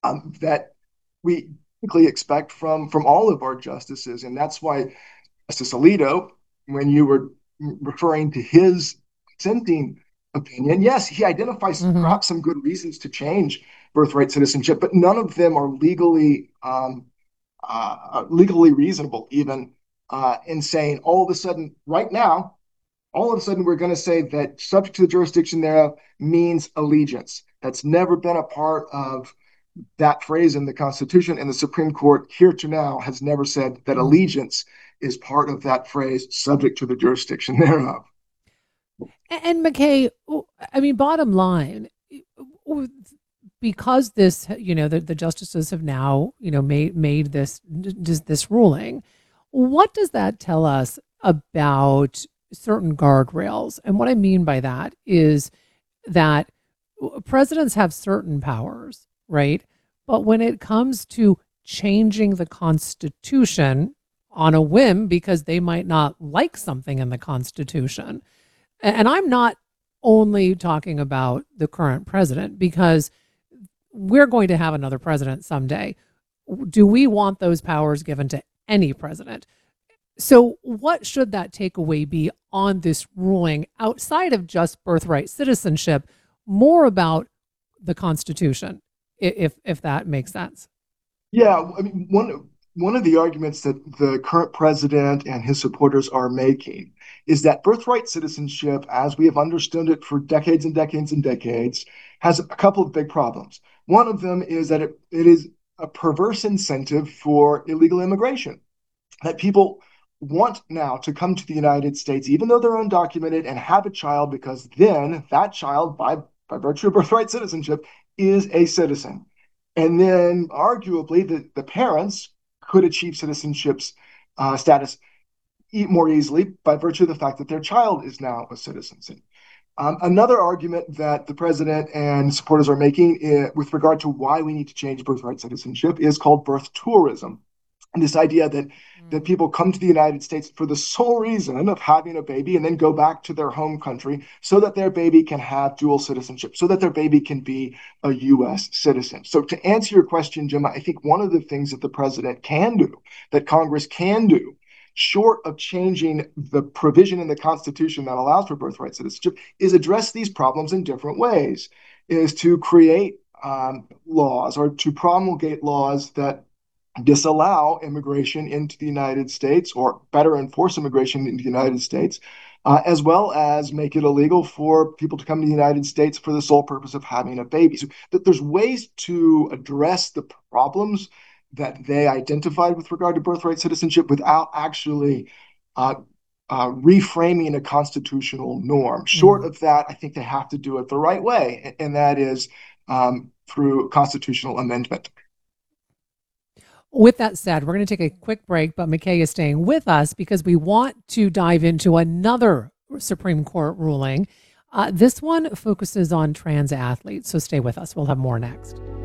that we typically expect from all of our justices. And that's why Justice Alito, when you were referring to his dissenting opinion, yes, he identifies Hmm. perhaps some good reasons to change birthright citizenship, but none of them are legally reasonable, even in saying all of a sudden, right now, all of a sudden, we're going to say that subject to the jurisdiction thereof means allegiance. That's never been a part of that phrase in the Constitution, and the Supreme Court here to now has never said that allegiance is part of that phrase, subject to the jurisdiction thereof. And McKay, I mean, bottom line, because this, the justices have now, made this ruling. What does that tell us about certain guardrails? And what I mean by that is that presidents have certain powers, right? But when it comes to changing the Constitution on a whim because they might not like something in the Constitution, and I'm not only talking about the current president because we're going to have another president someday. Do we want those powers given to any president? So, what should that takeaway be on this ruling outside of just birthright citizenship? More about the Constitution, if that makes sense. Yeah, I mean, one of the arguments that the current president and his supporters are making is that birthright citizenship, as we have understood it for decades and decades and decades, has a couple of big problems. One of them is that it is a perverse incentive for illegal immigration, that people want now to come to the United States, even though they're undocumented, and have a child, because then that child, by virtue of birthright citizenship, is a citizen. And then arguably the parents could achieve citizenship's status more easily by virtue of the fact that their child is now a citizen. Another argument that the president and supporters are making with regard to why we need to change birthright citizenship is called birth tourism. And this idea that Mm. people come to the United States for the sole reason of having a baby and then go back to their home country so that their baby can have dual citizenship, so that their baby can be a US citizen. So, to answer your question, Jim, I think one of the things that the president can do, that Congress can do, short of changing the provision in the Constitution that allows for birthright citizenship, is address these problems in different ways, is to create laws or to promulgate laws that disallow immigration into the United States or better enforce immigration into the United States, as well as make it illegal for people to come to the United States for the sole purpose of having a baby. So there's ways to address the problems that they identified with regard to birthright citizenship without actually uh, reframing a constitutional norm. Short Mm. of that, I think they have to do it the right way, and that is through constitutional amendment. With that said, we're going to take a quick break, but McKay is staying with us because we want to dive into another Supreme Court ruling. This one focuses on trans athletes, so stay with us. We'll have more next.